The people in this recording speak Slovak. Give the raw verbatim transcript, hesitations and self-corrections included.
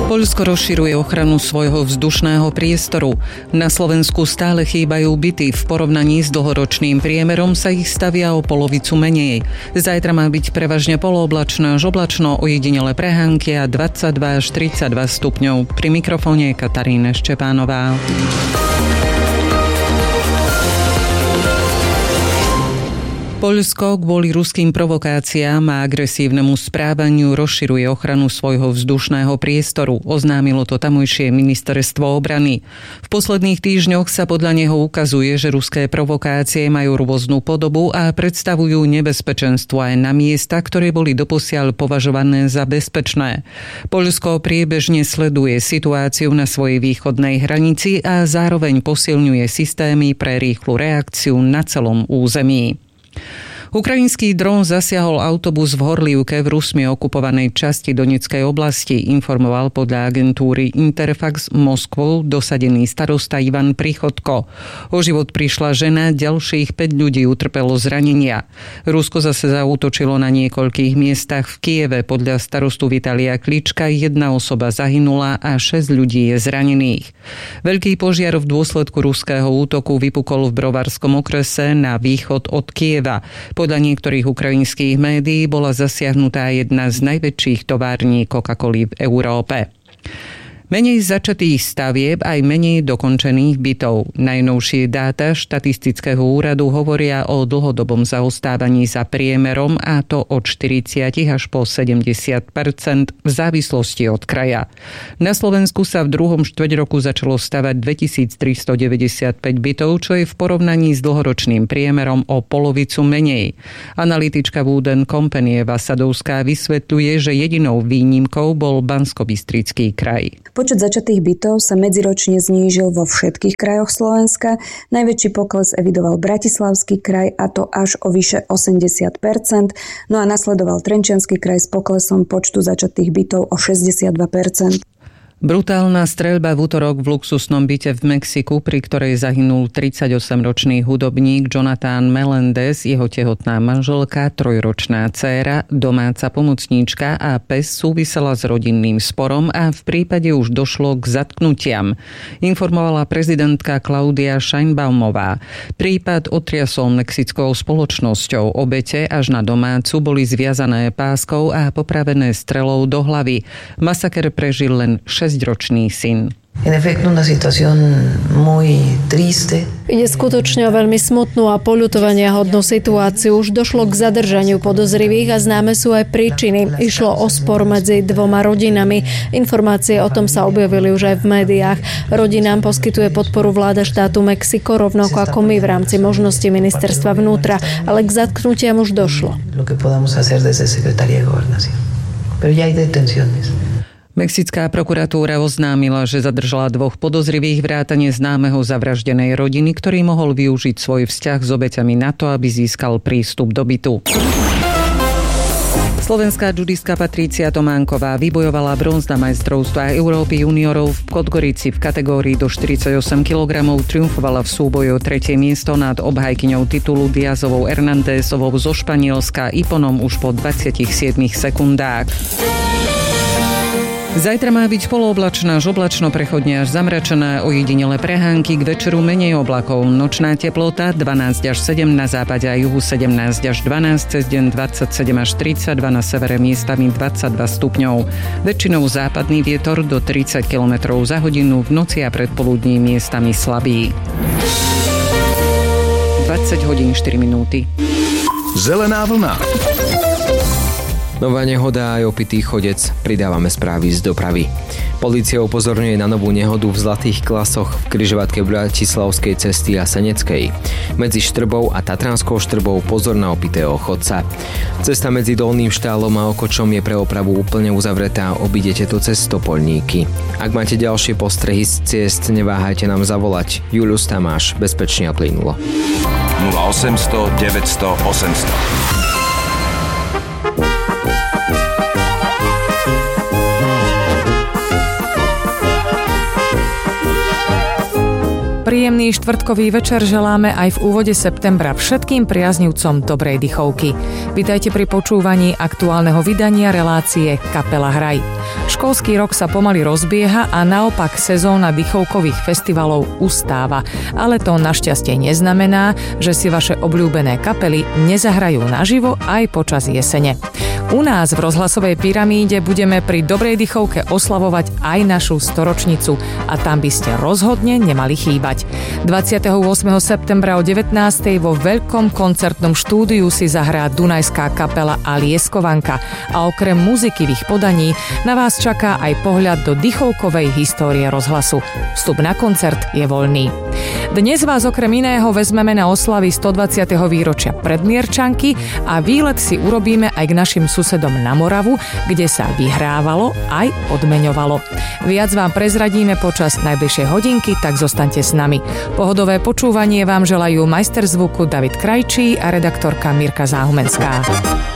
Poľsko rozširuje ochranu svojho vzdušného priestoru. Na Slovensku stále chýbajú byty. V porovnaní s dlhoročným priemerom sa ich stavia o polovicu menej. Zajtra má byť prevažne polooblačno až oblačno, ojedinele prehánky a dvadsaťdva až tridsaťdva stupňov. Pri mikrofóne Katarína Štepánová. Poľsko kvôli ruským provokáciám a agresívnemu správaniu rozširuje ochranu svojho vzdušného priestoru. Oznámilo to tamojšie ministerstvo obrany. V posledných týždňoch sa podľa neho ukazuje, že ruské provokácie majú rôznu podobu a predstavujú nebezpečenstvo aj na miesta, ktoré boli doposiaľ považované za bezpečné. Poľsko priebežne sleduje situáciu na svojej východnej hranici a zároveň posilňuje systémy pre rýchlu reakciu na celom území. Ukrajinský dron zasiahol autobus v Horlivke v Rusmi okupovanej časti Donetskej oblasti, informoval podľa agentúry Interfax Moskvou dosadený starosta Ivan Prichodko. O život prišla žena, ďalších päť ľudí utrpelo zranenia. Rusko zase zaútočilo na niekoľkých miestach v Kieve. Podľa starostu Vitalia Klička jedna osoba zahynula a šesť ľudí je zranených. Veľký požiar v dôsledku ruského útoku vypukol v Brovarskom okrese na východ od Kieva. Podľa niektorých ukrajinských médií bola zasiahnutá jedna z najväčších tovární Coca-Coly v Európe. Menej začatých stavieb, aj menej dokončených bytov. Najnovšie dáta štatistického úradu hovoria o dlhodobom zaostávaní za priemerom, a to od štyridsať až po sedemdesiat percent v závislosti od kraja. Na Slovensku sa v druhom štvrťroku začalo stavať dvetisíctristodeväťdesiatpäť bytov, čo je v porovnaní s dlhoročným priemerom o polovicu menej. Analytička Wooden Company Eva Sadovská vysvetľuje, že jedinou výnimkou bol Banskobystrický kraj. Počet začatých bytov sa medziročne znížil vo všetkých krajoch Slovenska. Najväčší pokles evidoval Bratislavský kraj, a to až o vyše osemdesiat percent, no a nasledoval Trenčiansky kraj s poklesom počtu začatých bytov o šesťdesiatdva percent. Brutálna streľba v utorok v luxusnom byte v Mexiku, pri ktorej zahynul tridsaťosemročný hudobník Jonathan Melendez, jeho tehotná manželka, trojročná dcéra, domáca pomocníčka a pes súvisela s rodinným sporom a v prípade už došlo k zatknutiam, informovala prezidentka Claudia Sheinbaumová. Prípad otriasol mexickou spoločnosťou. Obete až na domácu boli zviazané páskou a popravené strelou do hlavy. Masaker prežil len šesťročný syn. En efecto, una situación muy triste. Ide skutočne o veľmi smutnú a poľutovania hodnú situáciu. Už došlo k zadržaniu podozrivých a známe sú aj príčiny. Išlo o spor medzi dvoma rodinami. Informácie o tom sa objavili už aj v médiách. Rodinám poskytuje podporu vláda štátu Mexiko, rovnako ako my v rámci možnosti ministerstva vnútra. Ale k zatknutiam už došlo. Lo que podamos hacer desde Secretaría de Gobernación. Pero ya hay detenciones. Mexická prokuratúra oznámila, že zadržala dvoch podozrivých vrátane známeho zavraždenej rodiny, ktorý mohol využiť svoj vzťah s obeťami na to, aby získal prístup do bytu. Slovenská judistka Patrícia Tománková vybojovala bronz na majstrovstvách Európy juniorov v Podgorici v kategórii do štyridsaťosem kilogramov. Triumfovala v súboji o tretie miesto nad obhajkyňou titulu Diazovou Hernándezovou zo Španielska Iponom už po dvadsiatich siedmich sekundách. Zajtra má byť polooblačná až oblačno, prechodne až zamračená, ojedinele prehánky, k večeru menej oblakov. Nočná teplota dvanásť až sedem, na západe a juhu sedemnásť až dvanásť, cez deň dvadsaťsedem až tridsaťdva, na severe miestami dvadsaťdva stupňov. Väčšinou západný vietor do tridsať kilometrov za hodinu, v noci a predpoludní miestami slabý. dvadsať hodín štyri minúty. Zelená vlna. Nová nehoda aj opitý chodec. Pridávame správy z dopravy. Polícia upozorňuje na novú nehodu v Zlatých Klasoch v križovatke Bratislavskej cesty a Seneckej. Medzi Štrbou a Tatranskou Štrbou pozor na opitého chodca. Cesta medzi Dolným Štálom a Okočom je pre opravu úplne uzavretá. Obídete to cez Stopolníky. Ak máte ďalšie postrehy z ciest, neváhajte nám zavolať. Julius Tamáš, bezpečne a plynulo. nula osemsto deväťsto osemsto. Príjemný štvrtkový večer želáme aj v úvode septembra všetkým priaznivcom dobrej dychovky. Vitajte pri počúvaní aktuálneho vydania relácie Kapela Hraj. Školský rok sa pomaly rozbieha a naopak sezóna dychovkových festivalov ustáva. Ale to našťastie neznamená, že si vaše obľúbené kapely nezahrajú naživo aj počas jesene. U nás v rozhlasovej pyramíde budeme pri dobrej dychovke oslavovať aj našu storočnicu a tam by ste rozhodne nemali chýbať. dvadsiateho ôsmeho septembra o devätnástej vo veľkom koncertnom štúdiu si zahrá Dunajská kapela a Lieskovanka a okrem muziky v ich podaní na vás čaká aj pohľad do dychovkovej histórie rozhlasu. Vstup na koncert je voľný. Dnes vás okrem iného vezmeme na oslavy stodvadsiateho výročia Predmierčanky a výlet si urobíme aj k našim susedom na Moravu, kde sa vyhrávalo aj odmeňovalo. Viac vám prezradíme počas najbližšej hodinky, tak zostaňte s nami. Pohodové počúvanie vám želajú majster zvuku David Krajčí a redaktorka Mirka Záhumenská.